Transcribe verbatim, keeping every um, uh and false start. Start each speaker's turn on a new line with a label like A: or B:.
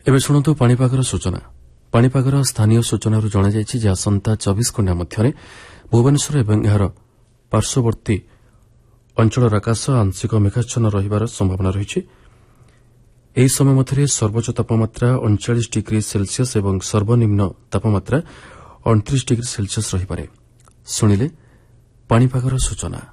A: ଏବେ ଶୁଣନ୍ତୁ ପାଣିପାଗର ସୂଚନା। ପାଣିପାଗର ସ୍ଥାନୀୟ ସୂଚନାରୁ ଜଣାଯାଇଛି ଯେ ଆସନ୍ତା ଚବିଶ ଘଣ୍ଟା ମଧ୍ୟରେ ଭୁବନେଶ୍ୱର ଏବଂ ଏହାର ପାର୍ଶ୍ୱବର୍ତ୍ତୀ ଅଞ୍ଚଳର ଆକାଶ ଆଂଶିକ ମେଘାଚ୍ଛନ୍ନ ରହିବାର ସମ୍ଭାବନା ରହିଛି। ଏହି ସମୟ ମଧ୍ୟରେ ସର୍ବୋଚ୍ଚ ତାପମାତ୍ରା ଅଣଚାଳିଶ ଡିଗ୍ରୀ ସେଲ୍ସିୟସ୍ ଏବଂ ସର୍ବନିମ୍ନ ତାପମାତ୍ରା ଅଣତିରିଶ ଡିଗ୍ରୀ ସେଲ୍ସିୟସ୍ ରହିପାରେ। ଶୁଣିଲେ ପାଣିପାଗର ସୂଚନା।